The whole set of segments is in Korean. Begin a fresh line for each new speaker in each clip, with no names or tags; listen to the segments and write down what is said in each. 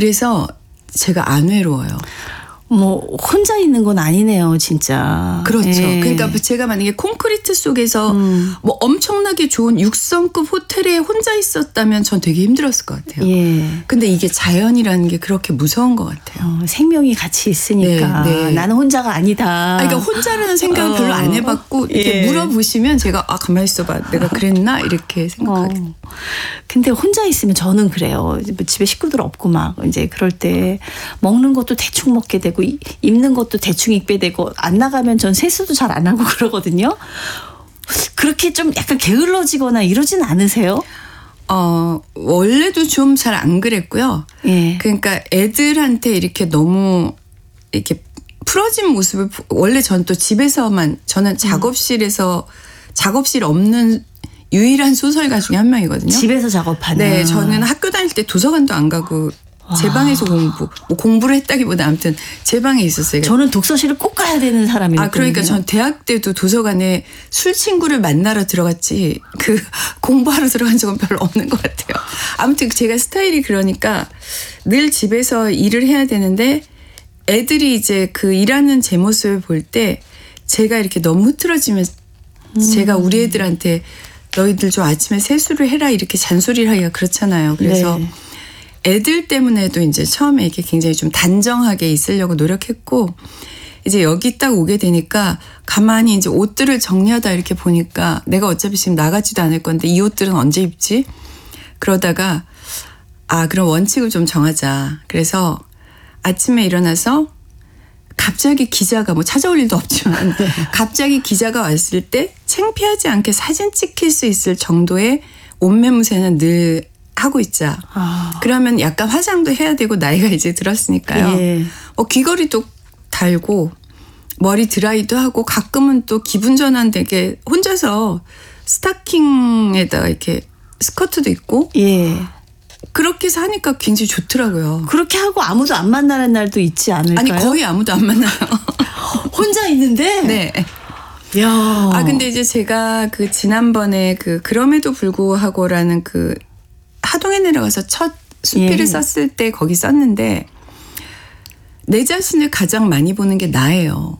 그래서 제가 안 외로워요.
뭐 혼자 있는 건 아니네요, 진짜.
그렇죠.
예.
그러니까 제가 만약에 콘크리트 속에서 뭐 엄청나게 좋은 6성급 호텔에 혼자 있었다면 전 되게 힘들었을 것 같아요.
예.
근데 이게 자연이라는 게 그렇게 무서운 것 같아요.
생명이 같이 있으니까
네, 네.
나는 혼자가 아니다.
그러니까 혼자라는 생각을 별로 안 해봤고 이렇게
예.
물어보시면 제가 가만히 있어봐. 내가 그랬나? 이렇게 생각하게.
근데 혼자 있으면 저는 그래요. 집에 식구들 없고 막 이제 그럴 때 먹는 것도 대충 먹게 되고 입는 것도 대충 입게 되고 안 나가면 전 세수도 잘 안 하고 그러거든요. 그렇게 좀 약간 게을러지거나 이러진 않으세요?
원래도 좀 잘 안 그랬고요.
예.
그러니까 애들한테 이렇게 너무 이렇게 풀어진 모습을 원래 전 또 집에서만 저는 작업실 없는 유일한 소설가 중에 한 명이거든요.
집에서 작업하는.
네, 저는 학교 다닐 때 도서관도 안 가고 제 방에서 공부를 했다기보다 아무튼 제 방에 있었어요.
저는 독서실을 꼭 가야 되는 사람이거든요.
그러니까 전 대학 때도 도서관에 술 친구를 만나러 들어갔지 공부하러 들어간 적은 별로 없는 것 같아요. 아무튼 제가 스타일이 그러니까 늘 집에서 일을 해야 되는데 애들이 이제 그 일하는 제 모습을 볼 때 제가 이렇게 너무 흐트러지면 제가 우리 애들한테 너희들 좀 아침에 세수를 해라 이렇게 잔소리를 하기가 그렇잖아요. 그래서
네.
애들 때문에도 이제 처음에 이렇게 굉장히 좀 단정하게 있으려고 노력했고 이제 여기 딱 오게 되니까 가만히 이제 옷들을 정리하다 이렇게 보니까 내가 어차피 지금 나가지도 않을 건데 이 옷들은 언제 입지? 그러다가 그럼 원칙을 좀 정하자. 그래서 아침에 일어나서 갑자기 기자가 뭐 찾아올 일도 없지만 갑자기 기자가 왔을 때 창피하지 않게 사진 찍힐 수 있을 정도의 옷매무새는 늘 하고 있자. 그러면 약간 화장도 해야 되고 나이가 이제 들었으니까요.
예.
귀걸이도 달고 머리 드라이도 하고 가끔은 또 기분 전환되게 혼자서 스타킹에다가 이렇게 스커트도 입고
예.
그렇게 해서 하니까 굉장히 좋더라고요.
그렇게 하고 아무도 안 만나는 날도 있지 않을까요?
아니 거의 아무도 안 만나요.
혼자 있는데?
네.
야.
근데 이제 제가 그 지난번에 그럼에도 불구하고라는 그 하동에 내려가서 첫 수필을 썼을 때 거기 썼는데 내 자신을 가장 많이 보는 게 나예요.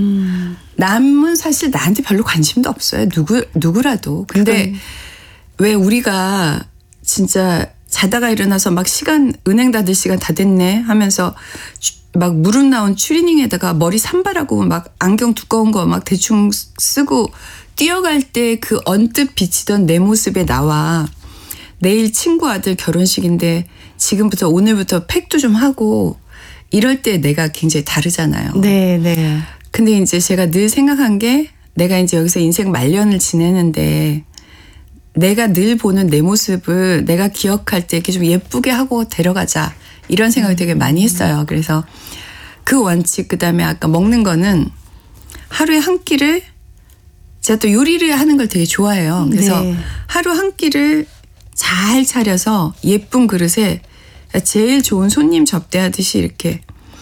남은 사실 나한테 별로 관심도 없어요. 누구라도. 근데 왜 우리가 진짜 자다가 일어나서 막 은행 닫을 시간 다 됐네 하면서 막 무릎 나온 추리닝에다가 머리 산발하고 막 안경 두꺼운 거 막 대충 쓰고 뛰어갈 때 그 언뜻 비치던 내 모습에 나와 내일 친구 아들 결혼식인데 지금부터 오늘부터 팩도 좀 하고 이럴 때 내가 굉장히 다르잖아요.
네, 네.
근데 이제 제가 늘 생각한 게 내가 이제 여기서 인생 말년을 지내는데 내가 늘 보는 내 모습을 내가 기억할 때 이렇게 좀 예쁘게 하고 데려가자 이런 생각을 되게 많이 했어요. 그래서 그 원칙 그다음에 아까 먹는 거는 하루에 한 끼를 제가 또 요리를 하는 걸 되게 좋아해요. 그래서
네.
하루 한 끼를 잘 차려서 예쁜 그릇에 제일 좋은 손님 접대하듯이 이렇게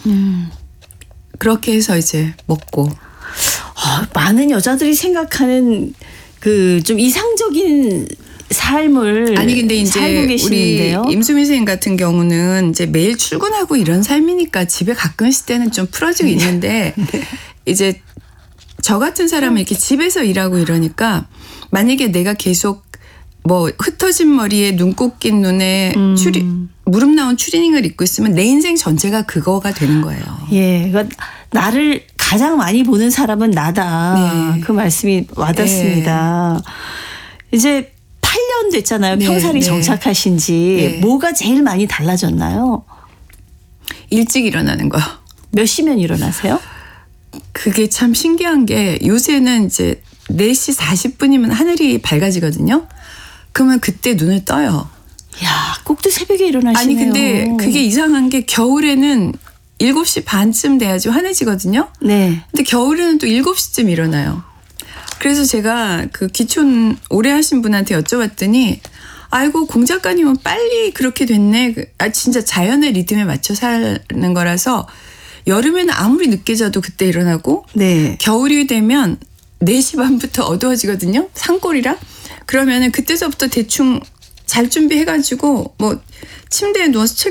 그렇게 해서 이제 먹고.
많은 여자들이 생각하는 그 좀 이상적인 삶을
아니 근데 이제
살고 계시는데요.
우리 임수미 선생님 같은 경우는 이제 매일 출근하고 이런 삶이니까 집에 가끔 있을 때는 좀 풀어지고 있는데
네.
이제 저 같은 사람은 이렇게 집에서 일하고 이러니까 만약에 내가 계속 뭐 흩어진 머리에 눈곱 낀 눈에 무릎 나온 추리닝을 입고 있으면 내 인생 전체가 그거가 되는 거예요.
예, 그러니까 나를 가장 많이 보는 사람은 나다.
네.
그 말씀이 와닿습니다. 이제 8년 됐잖아요.
네,
평사리
네.
정착하신 지.
네.
뭐가 제일 많이 달라졌나요?
일찍 일어나는 거.
몇 시면 일어나세요?
그게 참 신기한 게 요새는 이제 4시 40분이면 하늘이 밝아지거든요. 그러면 그때 눈을 떠요.
야, 꼭두 새벽에 일어나시네요.
아니 근데 그게 이상한 게 겨울에는 7시 반쯤 돼야지 환해지거든요.
네.
근데 겨울에는 또 7시쯤 일어나요. 그래서 제가 그 기촌 오래 하신 분한테 여쭤봤더니 아이고 공 작가님은 빨리 그렇게 됐네. 진짜 자연의 리듬에 맞춰 사는 거라서 여름에는 아무리 늦게 자도 그때 일어나고
네.
겨울이 되면 4시 반부터 어두워지거든요. 산골이라. 그러면은 그때서부터 대충 잘 준비해가지고 뭐 침대에 누워서 책